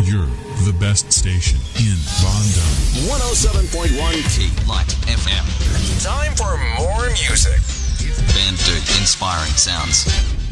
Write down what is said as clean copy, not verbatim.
You're the best station in Bondo. 107.1 Light FM. Time for more music. Band Dude, inspiring sounds.